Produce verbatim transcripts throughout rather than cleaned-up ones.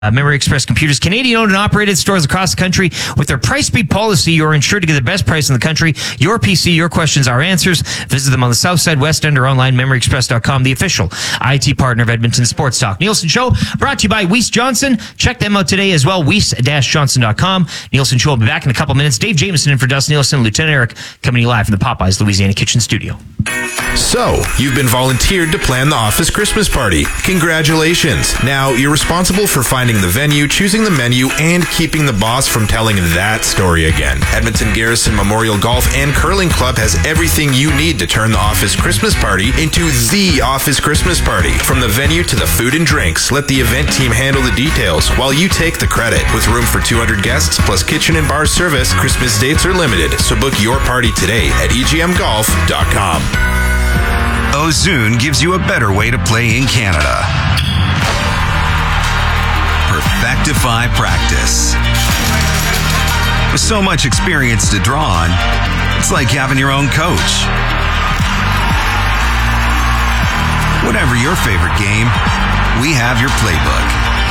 Uh, Memory Express Computers, Canadian-owned and operated stores across the country. With their price beat policy, you're ensured to get the best price in the country. Your P C, your questions, our answers. Visit them on the South Side, West End, or online, memory express dot com, the official I T partner of Edmonton Sports Talk. Nielsen Show, brought to you by Weiss Johnson. Check them out today as well, weiss dash johnson dot com. Nielsen Show will be back in a couple minutes. Dave Jameson in for Dustin Nielsen, Lieutenant Eric, coming to you live from the Popeyes Louisiana Kitchen Studio. So, you've been volunteered to plan the office Christmas party. Congratulations. Now, you're responsible for finding the venue, choosing the menu, and keeping the boss from telling that story again. Edmonton Garrison Memorial Golf and Curling Club has everything you need to turn the office Christmas party into the office Christmas party. From the venue to the food and drinks, let the event team handle the details while you take the credit. With room for two hundred guests plus kitchen and bar service, Christmas dates are limited, so book your party today at e g m golf dot com. Ozoon gives you a better way to play in Canada. Perfectify practice. With so much experience to draw on, it's like having your own coach. Whatever your favorite game, we have your playbook.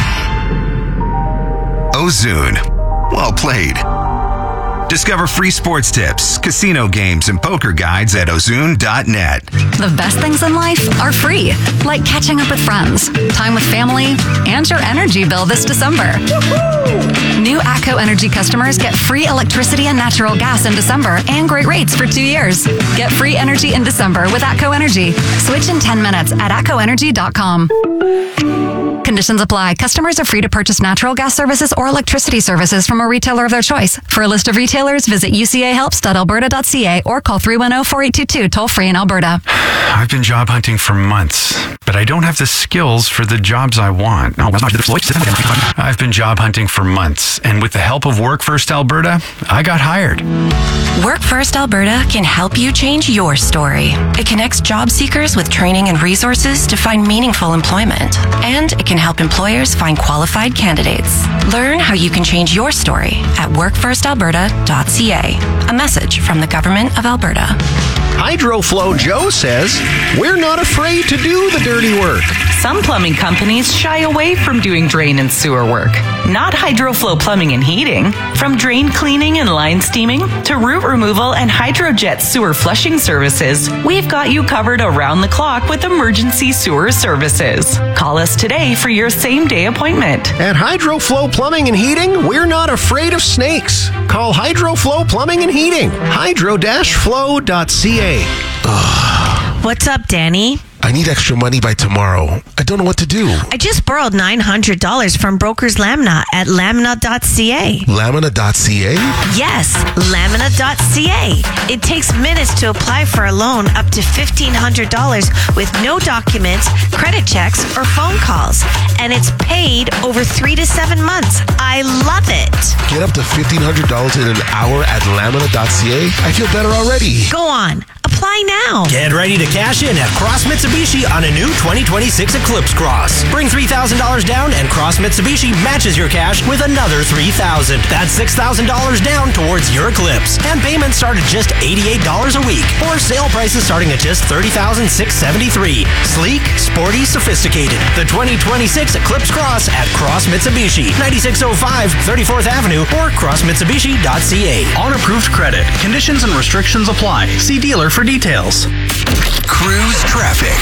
Ozoon. Well played. Discover free sports tips, casino games, and poker guides at ozoon dot net. The best things in life are free, like catching up with friends, time with family, and your energy bill this December. Woo-hoo! New ATCO Energy customers get free electricity and natural gas in December and great rates for two years. Get free energy in December with ATCO Energy. Switch in ten minutes at atco energy dot com. Conditions apply. Customers are free to purchase natural gas services or electricity services from a retailer of their choice. For a list of retailers, visit u c a helps dot alberta dot c a or call three one zero, four eight two two, toll free in Alberta. I've been job hunting for months, but I don't have the skills for the jobs I want. I've been job hunting for months, and with the help of Work First Alberta, I got hired. Work First Alberta can help you change your story. It connects job seekers with training and resources to find meaningful employment, and it can help employers find qualified candidates. Learn how you can change your story at work first alberta dot c a. A message from the Government of Alberta. HydroFlow Joe says, we're not afraid to do the dirty work. Some plumbing companies shy away from doing drain and sewer work. Not HydroFlow Plumbing and Heating. From drain cleaning and line steaming to root removal and HydroJet sewer flushing services, we've got you covered around the clock with emergency sewer services. Call us today for your same-day appointment. At HydroFlow Plumbing and Heating, we're not afraid of snakes. Call HydroFlow Plumbing and Heating. hydro dash flow dot c a. What's up, Danny? I need extra money by tomorrow. I don't know what to do. I just borrowed nine hundred dollars from Brokers Lamina at lamina dot c a. lamina dot c a? Yes, lamina dot c a. It takes minutes to apply for a loan up to fifteen hundred dollars with no documents, credit checks, or phone calls. And it's paid over three to seven months. I love it. Get up to fifteen hundred dollars in an hour at lamina dot c a? I feel better already. Go on. Apply now. Get ready to cash in at Cross Mitsubishi on a new twenty twenty-six Eclipse Cross. Bring three thousand dollars down and Cross Mitsubishi matches your cash with another three thousand dollars. That's six thousand dollars down towards your Eclipse. And payments start at just eighty-eight dollars a week. Or sale prices starting at just thirty thousand six hundred seventy-three dollars. Sleek, sporty, sophisticated. The twenty twenty-six Eclipse Cross at Cross Mitsubishi. ninety-six oh five thirty-fourth Avenue or cross mitsubishi dot c a. On approved credit. Conditions and restrictions apply. See dealer for details. Cruise traffic.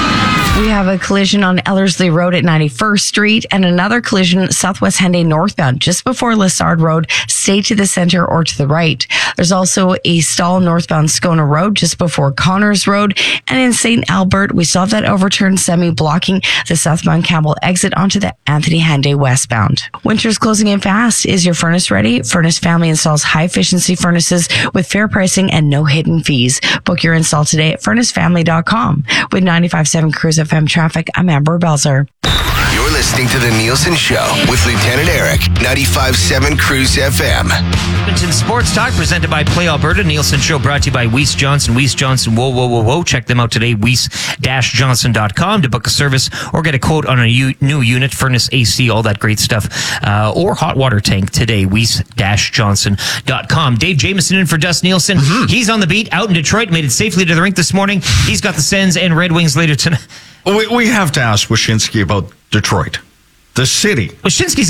We have a collision on Ellerslie Road at ninety-first Street and another collision Southwest Henday northbound just before Lessard Road. Stay to the center or to the right. There's also a stall northbound Scona Road just before Connors Road. And in Saint Albert, we still have that overturned semi blocking the southbound Campbell exit onto the Anthony Henday westbound. Winter's closing in fast. Is your furnace ready? Furnace Family installs high efficiency furnaces with fair pricing and no hidden fees. Book your install today at furnace family dot com. With ninety-five point seven Cruise F M traffic, I'm Amber Belzer. You're listening to The Nielsen Show with Lieutenant Eric, ninety-five point seven Cruise F M. Edmonton Sports Talk presented by Play Alberta. Nielsen Show brought to you by Weiss Johnson. Weiss Johnson, whoa, whoa, whoa, whoa. Check them out today, weiss dash johnson dot com to book a service or get a quote on a u- new unit, furnace, A C, all that great stuff, uh, or hot water tank today, weiss dash johnson dot com. Dave Jameson in for Dust Nielsen. Mm-hmm. He's on the beat out in Detroit, made it safely to the rink this morning. He's got the Sens and Red Wings later tonight. We, we have to ask Wyshynski about Detroit. The city. Well, Shinsky's